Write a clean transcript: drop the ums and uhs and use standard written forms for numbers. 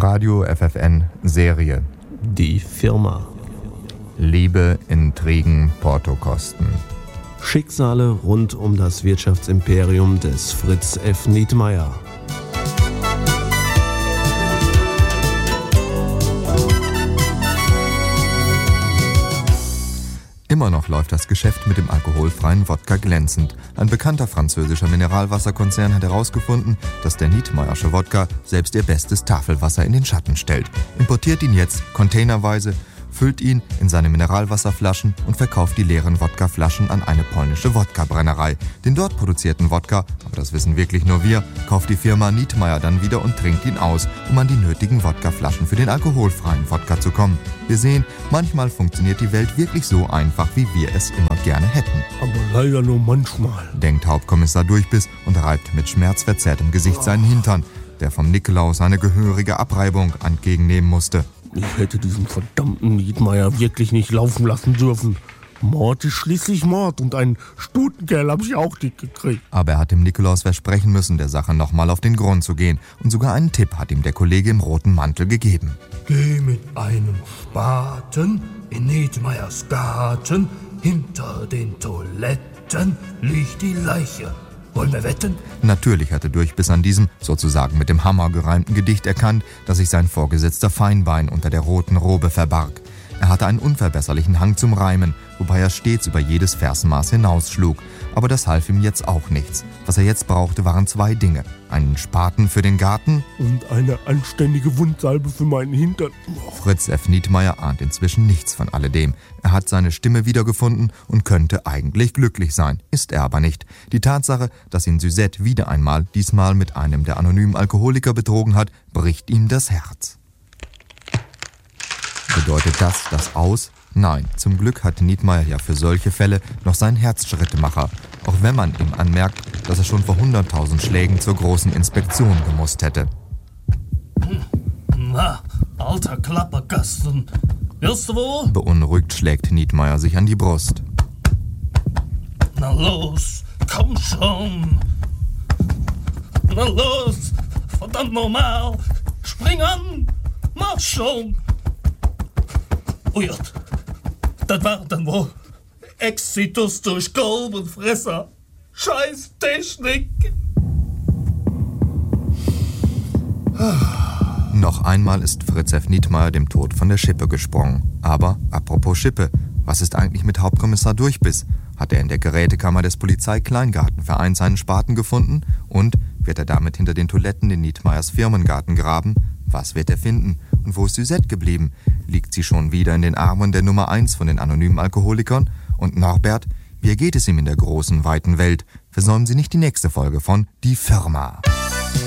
Radio FFN Serie. Die Firma. Liebe, Intrigen, Portokosten. Schicksale rund um das Wirtschaftsimperium des Fritz F. Nietmeyer. Immer noch läuft das Geschäft mit dem alkoholfreien Wodka glänzend. Ein bekannter französischer Mineralwasserkonzern hat herausgefunden, dass der Nietmeyersche Wodka selbst ihr bestes Tafelwasser in den Schatten stellt. Importiert ihn jetzt containerweise, füllt ihn in seine Mineralwasserflaschen und verkauft die leeren Wodkaflaschen an eine polnische Wodka-Brennerei. Den dort produzierten Wodka, aber das wissen wirklich nur wir, kauft die Firma Nietmeyer dann wieder und trinkt ihn aus, um an die nötigen Wodkaflaschen für den alkoholfreien Wodka zu kommen. Wir sehen, manchmal funktioniert die Welt wirklich so einfach, wie wir es immer gerne hätten. Aber leider nur manchmal, denkt Hauptkommissar Durchbiss und reibt mit schmerzverzerrtem Gesicht seinen Hintern, der vom Nikolaus eine gehörige Abreibung entgegennehmen musste. Ich hätte diesen verdammten Nietmeyer wirklich nicht laufen lassen dürfen. Mord ist schließlich Mord und einen Stutenkerl habe ich auch dick gekriegt. Aber er hat dem Nikolaus versprechen müssen, der Sache nochmal auf den Grund zu gehen. Und sogar einen Tipp hat ihm der Kollege im roten Mantel gegeben. Geh mit einem Spaten in Nietmeyers Garten. Hinter den Toiletten liegt die Leiche. Wollen wir wetten? Natürlich hatte Durchbiss an diesem, sozusagen mit dem Hammer gereimten Gedicht erkannt, dass sich sein Vorgesetzter Feinbein unter der roten Robe verbarg. Er hatte einen unverbesserlichen Hang zum Reimen, wobei er stets über jedes Versmaß hinausschlug. Aber das half ihm jetzt auch nichts. Was er jetzt brauchte, waren zwei Dinge. Einen Spaten für den Garten und eine anständige Wundsalbe für meinen Hintern. Fritz F. Nietmeyer ahnt inzwischen nichts von alledem. Er hat seine Stimme wiedergefunden und könnte eigentlich glücklich sein. Ist er aber nicht. Die Tatsache, dass ihn Suzette wieder einmal, diesmal mit einem der anonymen Alkoholiker betrogen hat, bricht ihm das Herz. Bedeutet das Aus? Nein, zum Glück hatte Nietmeyer ja für solche Fälle noch seinen Herzschrittemacher, auch wenn man ihm anmerkt, dass er schon vor 100.000 Schlägen zur großen Inspektion gemusst hätte. Na, alter Klapperkasten, wirst du wohl? Beunruhigt schlägt Nietmeyer sich an die Brust. Na los, komm schon. Na los, verdammt normal, spring an, mach schon. Ujert, das war dann wohl Exitus durch Kolbenfresser. Scheiß Technik. Noch einmal ist Fritz F. Nietmeyer dem Tod von der Schippe gesprungen. Aber, apropos Schippe, was ist eigentlich mit Hauptkommissar Durchbiss? Hat er in der Gerätekammer des Polizei-Kleingartenvereins seinen Spaten gefunden? Und wird er damit hinter den Toiletten in Nietmeyers Firmengarten graben? Was wird er finden? Und wo ist Suzette geblieben? Liegt sie schon wieder in den Armen der Nummer 1 von den anonymen Alkoholikern? Und Norbert, wie geht es ihm in der großen, weiten Welt? Versäumen Sie nicht die nächste Folge von Die Firma.